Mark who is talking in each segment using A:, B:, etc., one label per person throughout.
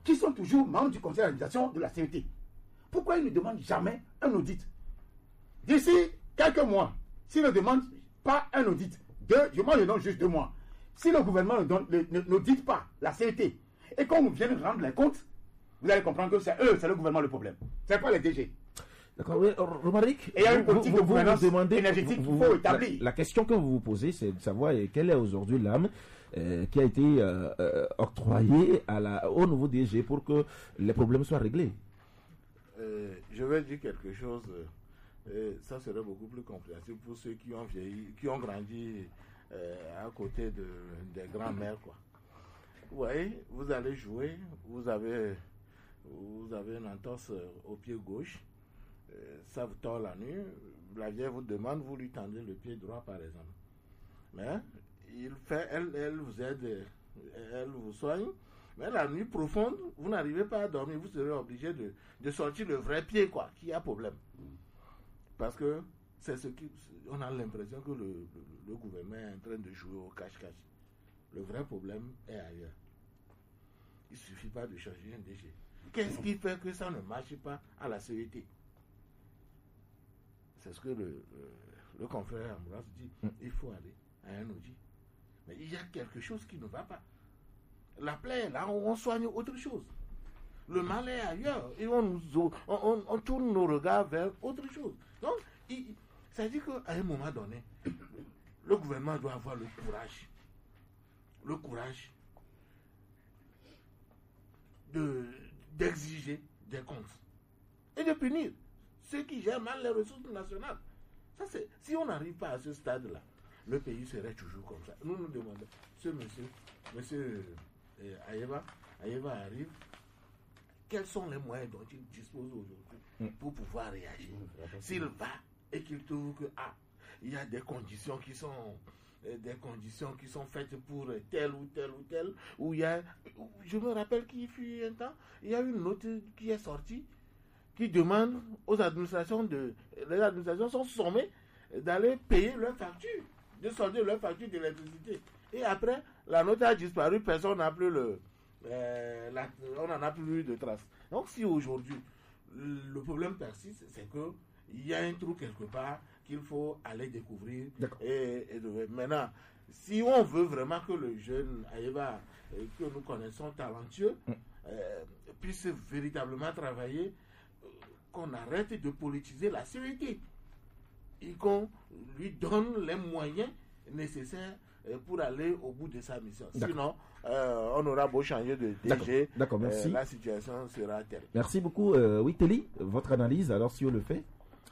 A: qui sont toujours membres du conseil d'administration de la CET. Pourquoi ils ne demandent jamais un audit? D'ici quelques mois, s'ils ne demandent pas un audit, moi je donne juste 2 mois. Si le gouvernement n'audite pas la CET et qu'on nous vienne rendre les comptes, vous allez comprendre que c'est eux, c'est le gouvernement le problème. C'est pas les DG.
B: D'accord, oui, Romaric,
A: et il y a une politique de gouvernance énergétique qu'il faut établir.
B: La question que vous vous posez, c'est de savoir quelle est aujourd'hui l'âme qui a été octroyée au nouveau DG pour que les problèmes soient réglés.
C: Je vais dire quelque chose, ça serait beaucoup plus compréhensible pour ceux qui ont vieilli, qui ont grandi à côté des grands-mères, quoi. Vous voyez, vous allez jouer, vous avez une entorse au pied gauche, ça vous tord la nuit, la vieille vous demande, vous lui tendez le pied droit par exemple. Mais elle vous aide, elle vous soigne, mais la nuit profonde, vous n'arrivez pas à dormir, vous serez obligé de sortir le vrai pied, quoi, qui a problème. Parce que c'est on a l'impression que le gouvernement est en train de jouer au cache-cache. Le vrai problème est ailleurs. Il ne suffit pas de changer un DG. Qu'est-ce qui fait que ça ne marche pas à la CET? C'est ce que le confrère Ambroise dit. Il faut aller à un audit. Mais il y a quelque chose qui ne va pas. La plaie, là, on soigne autre chose. Le mal est ailleurs. Et on tourne nos regards vers autre chose. Donc, ça veut dire qu'à un moment donné, le gouvernement doit avoir le courage d'exiger des comptes et de punir ceux qui gèrent mal les ressources nationales. Ça, si on n'arrive pas à ce stade-là, le pays serait toujours comme ça. Nous nous demandons, ce monsieur Ayeba arrive, quels sont les moyens dont il dispose aujourd'hui pour pouvoir réagir? S'il va et qu'il trouve que il y a des conditions qui sont faites pour tel ou tel, où il y a, je me rappelle qu'il fut un temps, il y a une note qui est sortie qui demande aux administrations les administrations sont sommées d'aller payer leurs factures, de solder leurs factures d'électricité. Et après, la note a disparu, personne n'a plus on n'en a plus de traces. Donc si aujourd'hui le problème persiste, c'est que il y a un trou quelque part qu'il faut aller découvrir. Maintenant, si on veut vraiment que le jeune Ayeba que nous connaissons talentueux puisse véritablement travailler, qu'on arrête de politiser la CET et qu'on lui donne les moyens nécessaires pour aller au bout de sa mission. Sinon, on aura beau changer de DG,
B: merci.
C: La situation sera terrible.
B: Merci beaucoup. Oui, Telly, votre analyse alors sur le fait?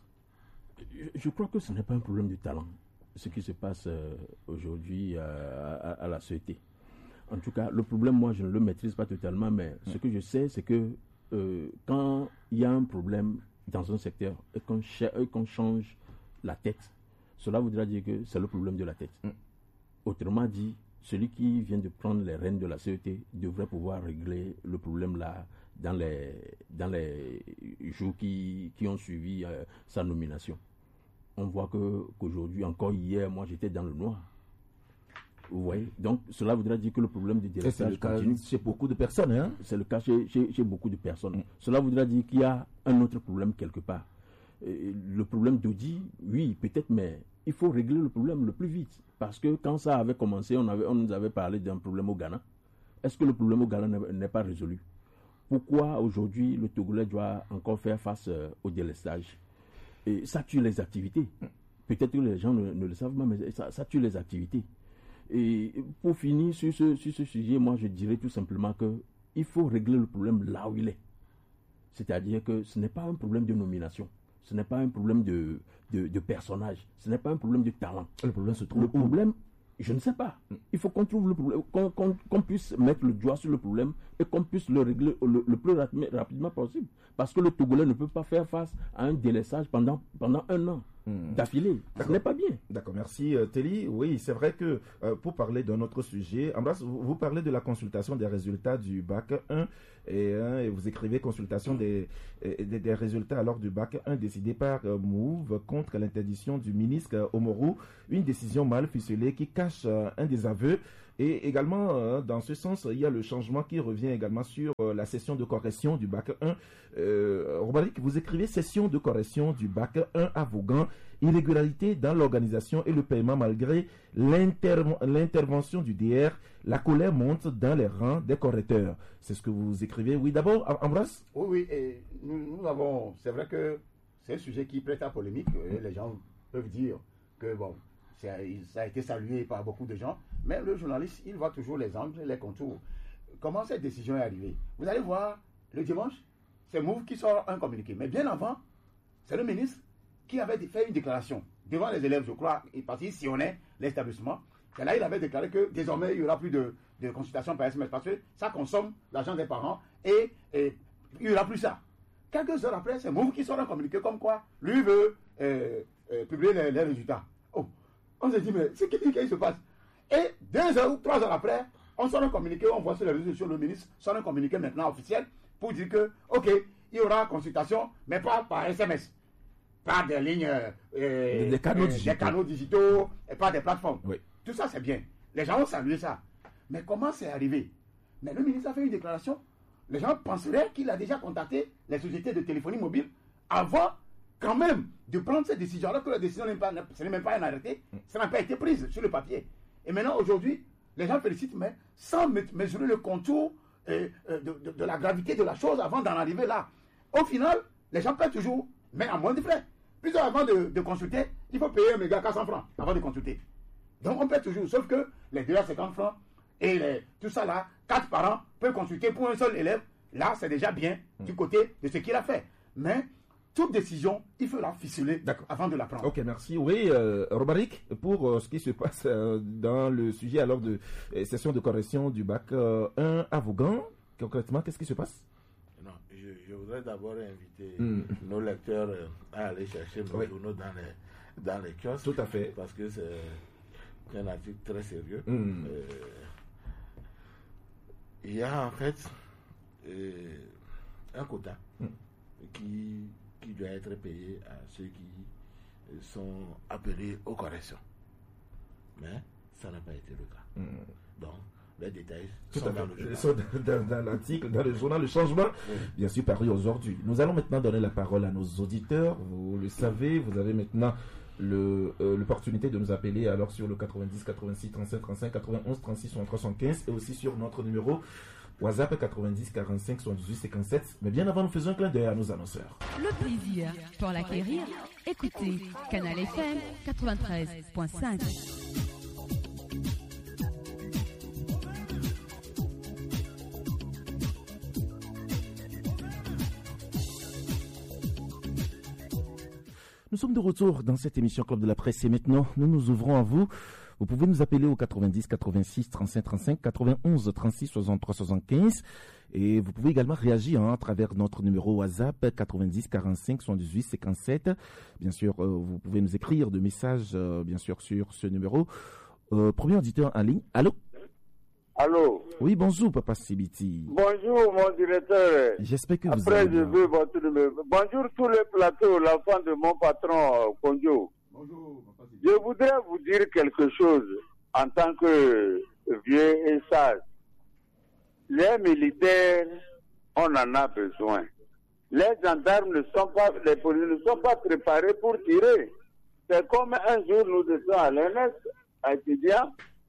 D: Je crois que ce n'est pas un problème de talent, ce qui se passe aujourd'hui à la CET. En tout cas, le problème, moi, je ne le maîtrise pas totalement, mais ce que je sais, c'est que quand il y a un problème dans un secteur et qu'on change la tête, cela voudra dire que c'est le problème de la tête. Autrement dit, celui qui vient de prendre les rênes de la CET devrait pouvoir régler le problème là dans les jours qui ont suivi sa nomination. On voit qu'aujourd'hui, encore hier, moi j'étais dans le noir. Vous voyez? Donc cela voudrait dire que le problème du délestage continue.
B: Chez beaucoup de personnes, hein?
D: C'est le cas chez beaucoup de personnes. Cela voudrait dire qu'il y a un autre problème quelque part. Le problème d'audit, oui, peut-être, mais il faut régler le problème le plus vite. Parce que quand ça avait commencé, on nous avait parlé d'un problème au Ghana. Est-ce que le problème au Ghana n'est pas résolu? Pourquoi aujourd'hui le Togolais doit encore faire face au délestage? Et ça tue les activités. Peut-être que les gens ne le savent pas, mais ça tue les activités. Et pour finir sur ce sujet, moi je dirais tout simplement que il faut régler le problème là où il est. C'est-à-dire que ce n'est pas un problème de nomination. Ce n'est pas un problème de personnage. Ce n'est pas un problème de talent.
B: Le problème se trouve.
D: Le problème, je ne sais pas. Il faut qu'on trouve le problème, qu'on puisse mettre le doigt sur le problème et qu'on puisse le régler le plus rapidement possible. Parce que le Togolais ne peut pas faire face à un délaissage pendant 1 an d'affilée. Ce n'est pas bien.
B: D'accord, merci Telly. Oui, c'est vrai que pour parler d'un autre sujet, Ambroise, vous parlez de la consultation des résultats du bac 1 et vous écrivez consultation des résultats alors du bac 1 décidé par Move contre l'interdiction du ministre Omorou, une décision mal ficelée qui cache un des aveux Et également, dans ce sens, il y a le changement qui revient également sur la session de correction du bac 1. Romaric, vous écrivez session de correction du bac 1 à Vaughan, irrégularité dans l'organisation et le paiement malgré l'intervention du DR. La colère monte dans les rangs des correcteurs. C'est ce que vous écrivez. Oui, d'abord, Ambroise.
A: Oui, et nous avons, c'est vrai que c'est un sujet qui prête à polémique. Les gens peuvent dire que bon, ça a été salué par beaucoup de gens, mais le journaliste, il voit toujours les angles, les contours. Comment cette décision est arrivée? Vous allez voir, le dimanche, c'est Move qui sort un communiqué. Mais bien avant, c'est le ministre qui avait fait une déclaration devant les élèves, je crois, parce qu'il sillonnait l'établissement. Et là, il avait déclaré que désormais, il n'y aura plus de consultation par SMS parce que ça consomme l'argent des parents et il n'y aura plus ça. Quelques heures après, c'est Move qui sort un communiqué comme quoi lui veut publier les résultats. Oh, on se dit, mais c'est qu'est-ce qui se passe? Et 2 heures ou 3 heures après, on sort un communiqué, on voit sur les réseaux sociaux, le ministre sort un communiqué maintenant officiel pour dire que, ok, il y aura consultation, mais pas par SMS. Pas des lignes,
B: des canaux
A: digitaux, et pas des plateformes.
B: Oui.
A: Tout ça, c'est bien. Les gens ont salué ça. Mais comment c'est arrivé? Mais le ministre a fait une déclaration. Les gens penseraient qu'il a déjà contacté les sociétés de téléphonie mobile avant quand même de prendre cette décision. Alors que la décision ce n'est même pas un arrêté, ça n'a pas été prise sur le papier. Et maintenant, aujourd'hui, les gens félicitent, mais sans mesurer le contour de la gravité de la chose avant d'en arriver là. Au final, les gens paient toujours, mais à moins de frais. Puis avant de consulter, il faut payer un méga 400 francs avant de consulter. Donc on paie toujours, sauf que les 250 francs et tout ça là, 4 parents peuvent consulter pour un seul élève. Là, c'est déjà bien du côté de ce qu'il a fait. Mais toute décision, il faut la ficeler avant de la prendre.
B: Ok, merci. Oui, Romaric, pour ce qui se passe dans le sujet alors de session de correction du bac 1 à Vaughan, concrètement, qu'est-ce qui se passe?
C: Non, je voudrais d'abord inviter nos lecteurs à aller chercher nos journaux dans les kiosques.
B: Tout à fait.
C: Parce que c'est un article très sérieux. Il y a en fait un quota qui doit être payé à ceux qui sont appelés aux corrections. Mais ça n'a pas été le cas. Donc, les détails sont dans le journal.
B: Dans l'article, dans le journal Le Changement, bien sûr paru aujourd'hui. Nous allons maintenant donner la parole à nos auditeurs. Vous le savez, vous avez maintenant l'opportunité de nous appeler alors sur le 90 86 35 35 91 36 63 75 et aussi sur notre numéro WhatsApp 90 45 78 57. Mais bien avant, nous faisons un clin d'œil à nos annonceurs.
E: Le plaisir pour l'acquérir, écoutez Canal FM 93.5.
B: Nous sommes de retour dans cette émission Club de la Presse et maintenant nous nous ouvrons à vous. Vous pouvez nous appeler au 90 86 35 35 91 36 63 75 et vous pouvez également réagir à travers notre numéro WhatsApp 90 45 78 57. Bien sûr, vous pouvez nous écrire de messages bien sûr sur ce numéro. Premier auditeur en ligne. Allô?
F: Allô?
B: Oui, bonjour, Papa Sibiti.
F: Bonjour, mon directeur.
B: J'espère que vous
F: Après,
B: allez bien.
F: je veux votre numéro. Bonjour, tous les plateaux, l'enfant de mon patron, Konjo.
A: Bonjour, Papa Sibiti.
F: Je voudrais vous dire quelque chose en tant que vieux et sage. Les militaires, on en a besoin. Les gendarmes les policiers ne sont pas préparés pour tirer. C'est comme un jour, nous étions à l'ENS, à étudiant.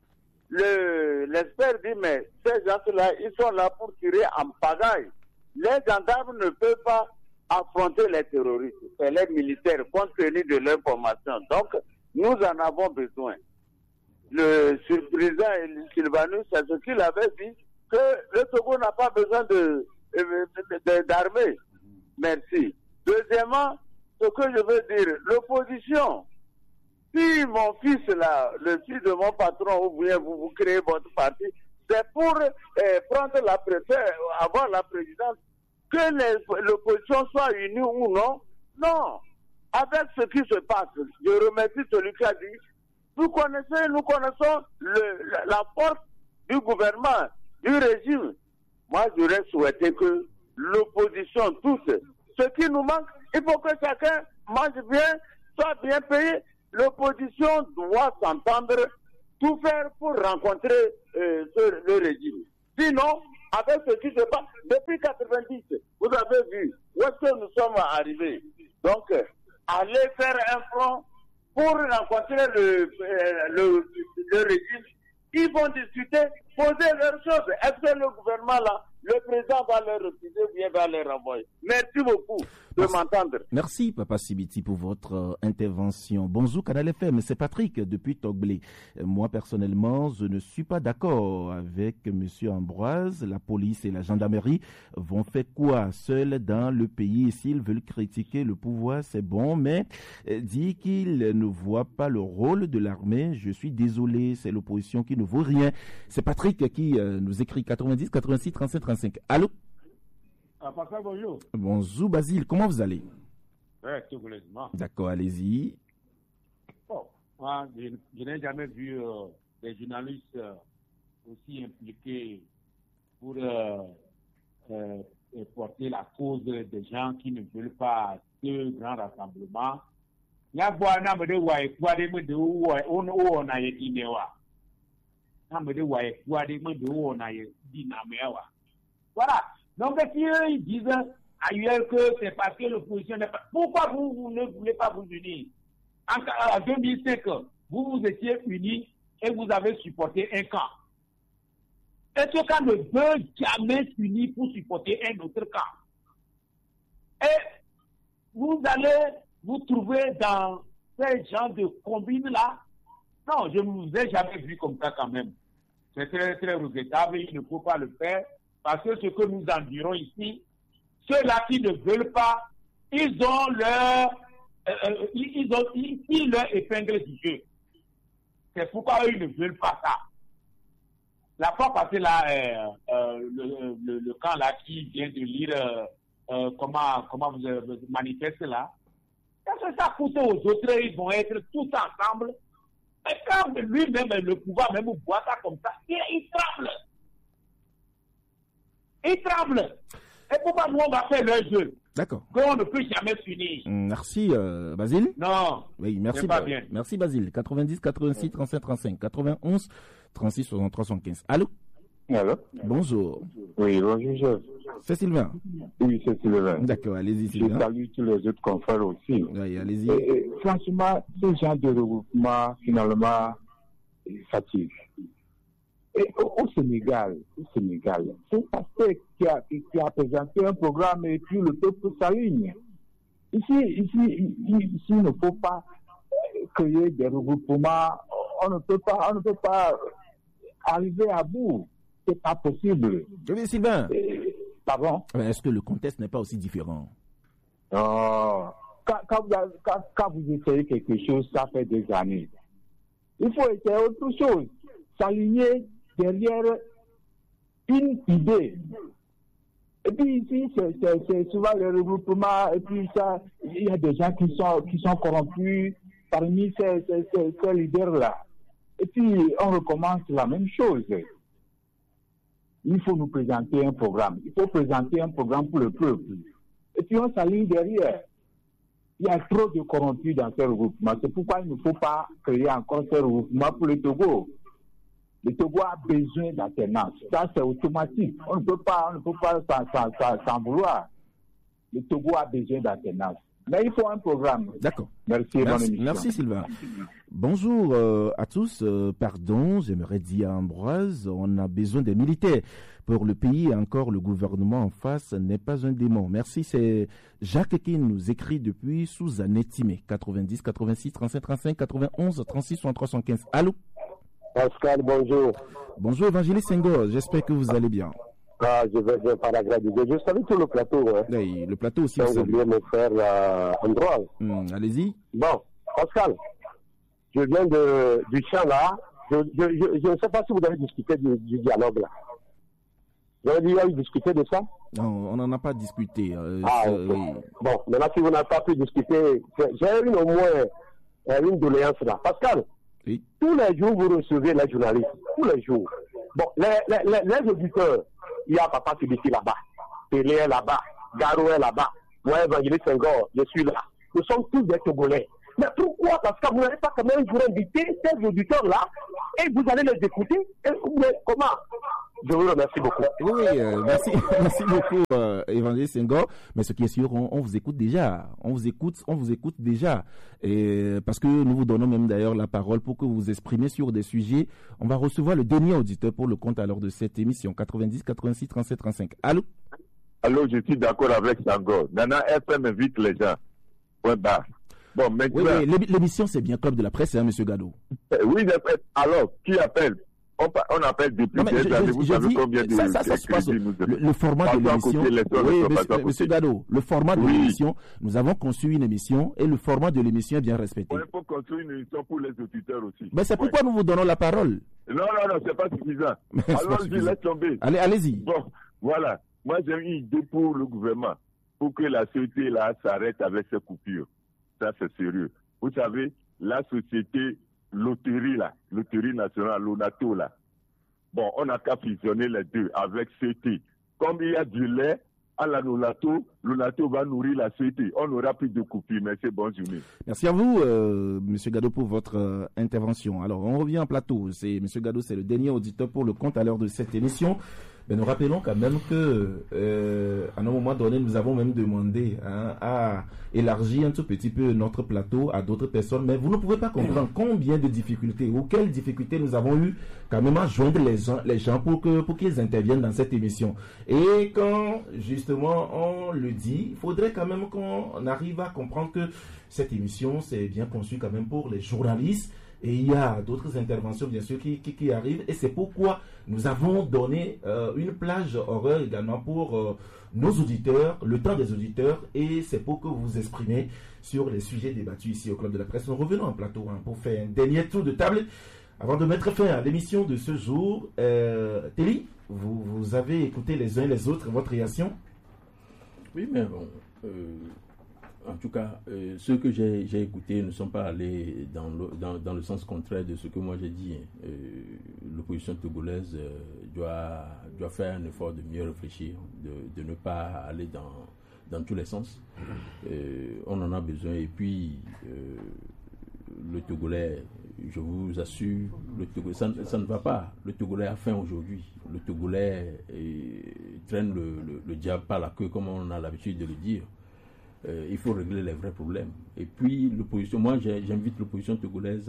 F: L'expert dit, mais ces gens-là, ils sont là pour tirer en pagaille. Les gendarmes ne peuvent pas affronter les terroristes. C'est les militaires, compte tenu de leur formation. Donc, nous en avons besoin. Le président Sylvanus, c'est ce qu'il avait dit, que le Togo n'a pas besoin d'armée. Merci. Deuxièmement, ce que je veux dire, l'opposition, si mon fils là, le fils de mon patron, ou bien vous créez votre parti, c'est pour prendre avoir la présidence, que l'opposition soit unie ou non. Non. Avec ce qui se passe, je remercie celui qui a dit, nous connaissons la force du gouvernement, du régime. Moi, j'aurais souhaité que l'opposition, tous, ce qui nous manque, il faut que chacun mange bien, soit bien payé. L'opposition doit s'entendre tout faire pour rencontrer le régime. Sinon, avec ce qui se passe, depuis 90, vous avez vu où est-ce que nous sommes arrivés. Donc, allez faire un front pour rencontrer le régime. Ils vont discuter, poser leurs choses. Est-ce que le gouvernement là, le président va les refuser ou bien va les renvoyer? Merci beaucoup de m'entendre.
B: Merci Papa Sibiti pour votre intervention. Bonjour Canal FM, c'est Patrick depuis Togblé. Moi personnellement, je ne suis pas d'accord avec Monsieur Ambroise. La police et la gendarmerie vont faire quoi seuls dans le pays? S'ils veulent critiquer le pouvoir, c'est bon, mais dire qu'ils ne voient pas le rôle de l'armée, je suis désolé, c'est l'opposition qui ne vaut rien. C'est Patrick qui nous écrit 90 86 35 35. Allô?
G: Pascal, bonjour.
B: Bonjour Basile, comment vous allez?
G: Ouais, tout complètement.
B: D'accord, allez-y.
G: Bon, moi, je n'ai jamais vu des journalistes aussi impliqués pour porter la cause des gens qui ne veulent pas ce grand rassemblement. Voilà. Donc, si eux, ils disent ailleurs que c'est parce que l'opposition n'est pas... Pourquoi vous ne voulez pas vous unir? En 2005, vous étiez unis et vous avez supporté un camp. Est-ce que camp ne veut jamais s'unir pour supporter un autre camp? Et vous allez vous trouver dans ces genres de combines-là? Non, je ne vous ai jamais vu comme ça quand même. C'est très, très regrettable. Il ne faut pas le faire. Parce que ce que nous endurons ici, ceux-là qui ne veulent pas, ils ont leur épingle du jeu. C'est pourquoi eux, ils ne veulent pas ça. La fois passée, là, le camp là qui vient de lire comment vous manifestez là, qu'est-ce que ça coûte aux autres? Ils vont être tous ensemble. Et quand lui-même, le pouvoir même voit ça comme ça, il tremble. Il tremble. Et pourquoi nous, on va faire leur jeu?
B: D'accord.
G: Qu'on ne peut jamais s'unir.
B: Merci, Basile.
G: Non.
B: Oui, merci.
G: Pas bien.
B: Merci, Basile. 90, 86, 35, 35, 91, 36, 63, 75. Allô?
H: Allô?
B: Bonjour.
H: Oui, bonjour, chef.
B: C'est Sylvain.
H: Oui, c'est Sylvain.
B: D'accord, allez-y, Sylvain.
H: Je salue tous les autres confrères aussi.
B: Oui, allez-y.
H: Franchement, ce genre de regroupement, finalement, fatigue. Et au Sénégal, c'est Pasteur qui a présenté un programme et puis le peuple s'aligne. Ici, il ne faut pas créer des regroupements. On ne peut pas arriver à bout. C'est pas possible.
B: Oui, Sylvain.
H: Pardon?
B: Est-ce que le contexte n'est pas aussi différent?
H: Non. Quand vous essayez quelque chose, ça fait des années. Il faut essayer autre chose. S'aligner derrière une idée. Et puis ici, c'est souvent le regroupement, et puis ça, il y a des gens qui sont corrompus parmi ces leaders-là. Et puis, on recommence la même chose. Il faut nous présenter un programme. Il faut présenter un programme pour le peuple. Et puis, on s'aligne derrière. Il y a trop de corrompus dans ce regroupement. C'est pourquoi il ne faut pas créer encore ce regroupement pour le Togo. Le Togo a besoin d'alternance. Ça, c'est automatique. On ne peut pas s'en vouloir. Le Togo a besoin d'alternance. Mais il faut un programme.
B: D'accord.
H: Merci,
B: Sylvain. Bonjour à tous. Pardon, j'aimerais dire à Ambroise, on a besoin des militaires. Pour le pays, encore le gouvernement en face n'est pas un démon. Merci, c'est Jacques qui nous écrit depuis Sous-Anétimé. 90, 86, 35, 35, 91, 36, 63, 75. Allô?
I: Pascal, bonjour.
B: Bonjour, Évangéliste Senghor. J'espère que vous allez bien.
I: Ah, je vais bien par la grâce de Dieu. Je salue tout le plateau. Hein.
B: Oui, le plateau aussi.
I: J'ai oublié mon frère Ambroise.
B: Allez-y.
I: Bon, Pascal, je viens du champ là. Je ne sais pas si vous avez discuté du dialogue là. Vous avez déjà discuté de ça?
B: Non, on n'en a pas discuté.
I: Okay. Oui. Bon, maintenant si vous n'avez pas pu discuter, j'ai au moins une doléance là. Pascal,
B: oui.
I: Tous les jours vous recevez les journalistes. Tous les jours. Bon, les auditeurs, il y a Papa Sibiti là-bas, Pelé est là-bas, Garo est là-bas, moi Évangéliste Senghor, je suis là. Nous sommes tous des Togolais. Mais pourquoi? Parce que vous n'allez pas quand même vous inviter ces auditeurs-là et vous allez les écouter. Mais comment? Je vous remercie beaucoup.
B: Oui, merci beaucoup, Évangéliste Senghor. Mais ce qui est sûr, on vous écoute déjà. On vous écoute déjà. Et parce que nous vous donnons même d'ailleurs la parole pour que vous vous exprimez sur des sujets. On va recevoir le dernier auditeur pour le compte alors de cette émission 90 86 37 35. Allô?
J: Allô, je suis d'accord avec Senghor. Nana FM invite les gens. Point barre. Bon, maintenant...
B: Oui, l'émission c'est bien Club de la Presse, hein, Monsieur Gado.
J: Oui, alors, qui appelle? On appelle depuis des années, vous savez combien de
B: ça se passe. Le format de l'émission. Oui, monsieur Gado, le format de l'émission, nous avons conçu une émission et le format de l'émission est bien respecté.
J: Il faut construire une émission pour les auditeurs aussi.
B: Mais c'est pourquoi nous vous donnons la parole.
J: Non, c'est pas suffisant. Alors, je laisse tomber.
B: Allez-y.
J: Bon, voilà. Moi, j'ai une idée pour le gouvernement, pour que la société là s'arrête avec ces coupures. Ça, c'est sérieux. Vous savez, la société loterie nationale, l'ONATO là. Bon, on n'a qu'à fusionner les deux avec CT. Comme il y a du lait à la l'ONATO va nourrir la CT. On n'aura plus de coupures. Merci, bonne journée.
B: Merci à vous, Monsieur Gado, pour votre intervention. Alors, on revient en plateau. Monsieur Gado, c'est le dernier auditeur pour le compte à l'heure de cette émission. Mais nous rappelons quand même que à un moment donné, nous avons même demandé à élargir un tout petit peu notre plateau à d'autres personnes. Mais vous ne pouvez pas comprendre combien de difficultés ou quelles difficultés nous avons eu quand même à joindre les gens pour qu'ils interviennent dans cette émission. Et quand justement on le dit, il faudrait quand même qu'on arrive à comprendre que cette émission c'est bien conçu quand même pour les journalistes. Et il y a d'autres interventions, bien sûr, qui arrivent. Et c'est pourquoi nous avons donné une plage horaire également pour nos auditeurs, le temps des auditeurs. Et c'est pour que vous vous exprimez sur les sujets débattus ici au Club de la Presse. Nous revenons en plateau pour faire un dernier tour de table avant de mettre fin à l'émission de ce jour. Téli, vous avez écouté les uns et les autres votre réaction?
D: Oui, mais bon... En tout cas, ceux que j'ai écoutés ne sont pas allés dans le sens contraire de ce que moi j'ai dit. L'opposition togolaise doit faire un effort de mieux réfléchir, de ne pas aller dans tous les sens. On en a besoin. Et puis, le Togolais, je vous assure, ça ne va pas. Le Togolais a faim aujourd'hui. Le Togolais traîne le diable par la queue, comme on a l'habitude de le dire. Il faut régler les vrais problèmes. Et puis, l'opposition, moi j'invite l'opposition togolaise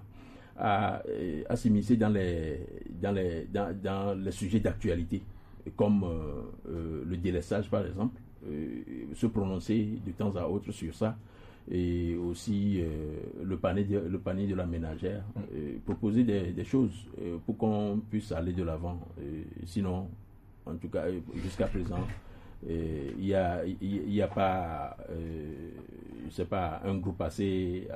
D: à s'immiscer dans les sujets d'actualité, comme le délaissage par exemple, se prononcer de temps à autre sur ça, et aussi le panier de la ménagère, proposer des choses pour qu'on puisse aller de l'avant. Sinon, en tout cas, jusqu'à présent, il y a pas c'est pas un groupe assez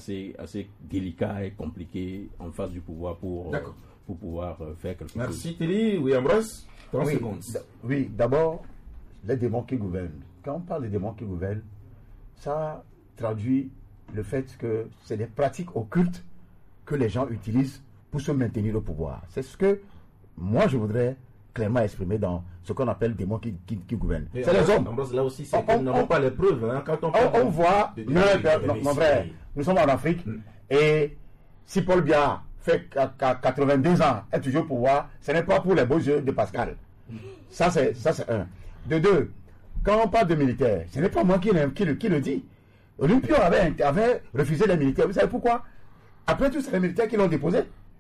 D: délicat et compliqué en face du pouvoir pour pouvoir faire quelque chose.
B: Merci Téli. Oui, Ambroise, 30 secondes.
A: Oui, d'abord, les démons qui gouvernent. Quand on parle des démons qui gouvernent, ça traduit le fait que c'est des pratiques occultes que les gens utilisent pour se maintenir au pouvoir. C'est ce que moi je voudrais clairement exprimé dans ce qu'on appelle démons qui gouvernent. C'est les hommes.
B: Là aussi, c'est qu'on n'a pas les preuves. Quand
A: on voit, mon frère, nous sommes en Afrique, et si Paul Biya fait 82 ans, est toujours au pouvoir, ce n'est pas pour les beaux yeux de Pascal. Ça, c'est un. De deux, quand on parle de militaires, ce n'est pas moi qui le dit. Olympio avait refusé les militaires. Vous savez pourquoi? Après tout, c'est les militaires qui l'ont déposé.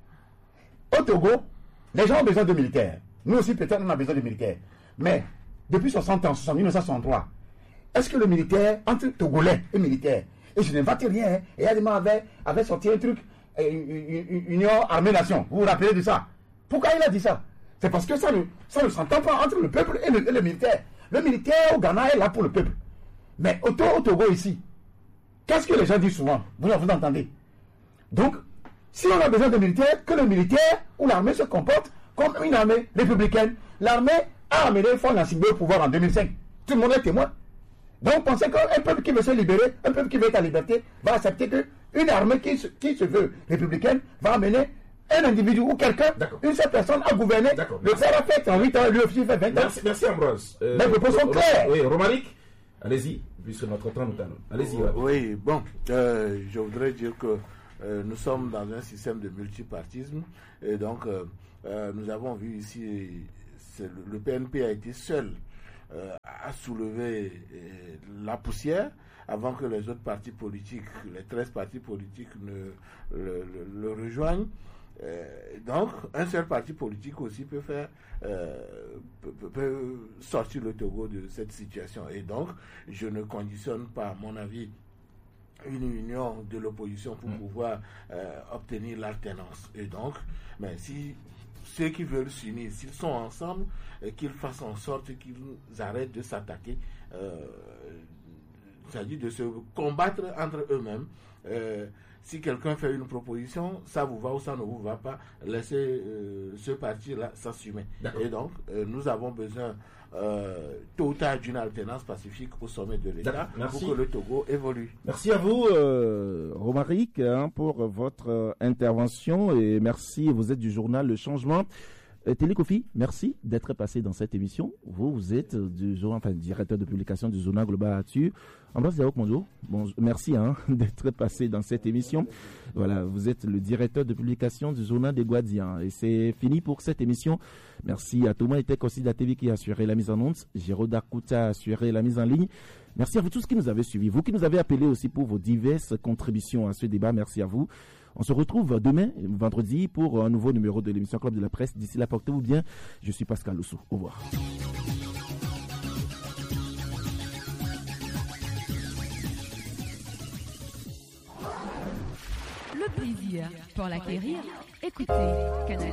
A: Au Togo, les gens ont besoin de militaires. Nous aussi, peut-être, on a besoin de militaires. Mais, depuis 60 ans, 1963, est-ce que le militaire, entre Togolais et militaires, et je n'invente rien, hein, et Adema avait sorti un truc, Union Armée-Nation, vous vous rappelez de ça? Pourquoi il a dit ça? C'est parce que ça ne s'entend pas entre le peuple et le militaire. Le militaire au Ghana est là pour le peuple. Mais au Togo ici, qu'est-ce que les gens disent souvent? Vous entendez? Donc, si on a besoin de militaires, que le militaire ou l'armée se comporte comme une armée républicaine. L'armée a amené Faure Gnassingbé au pouvoir en 2005. Tout le monde est témoin. Donc pensez qu'un peuple qui veut se libérer, un peuple qui veut être à liberté, va accepter qu'une armée qui se veut républicaine va amener un individu ou quelqu'un, une seule personne à gouverner. Le père a fait en 8 ans, lui aussi fait 20 ans.
B: Merci Ambroise.
A: Les propositions claires.
B: Oui, Romaric. Allez-y, puisque notre temps nous donne. Allez-y.
C: Oui, bon, je voudrais dire que nous sommes dans un système de multipartisme et donc nous avons vu ici, le PNP a été seul à soulever la poussière avant que les autres partis politiques, les 13 partis politiques le rejoignent. Donc, un seul parti politique aussi peut sortir le Togo de cette situation. Et donc, je ne conditionne pas, à mon avis, une union de l'opposition pour pouvoir obtenir l'alternance. Et donc, mais si ceux qui veulent s'unir, s'ils sont ensemble, qu'ils fassent en sorte qu'ils arrêtent de s'attaquer, c'est-à-dire de se combattre entre eux-mêmes. Si quelqu'un fait une proposition, ça vous va ou ça ne vous va pas, laissez ce parti-là s'assumer. Et donc, nous avons besoin tôt ou tard d'une alternance pacifique au sommet de l'État pour que le Togo évolue.
B: Merci à vous, Romaric, pour votre intervention et merci, vous êtes du journal Le Changement. Télé Kofi, merci d'être passé dans cette émission. Vous êtes directeur de publication du journal Global Actu. Ambroise Diaok Monzo, merci d'être passé dans cette émission. Voilà, vous êtes le directeur de publication du journal des Guadians. Et c'est fini pour cette émission. Merci à Thomas Etek aussi de la TV qui a assuré la mise en onde. Géroda Kouta a assuré la mise en ligne. Merci à vous tous qui nous avez suivis. Vous qui nous avez appelés aussi pour vos diverses contributions à ce débat. Merci à vous. On se retrouve demain, vendredi, pour un nouveau numéro de l'émission Club de la Presse. D'ici là, portez-vous bien. Je suis Pascal Loussou. Au revoir.
E: Le plaisir pour l'acquérir. Écoutez Canal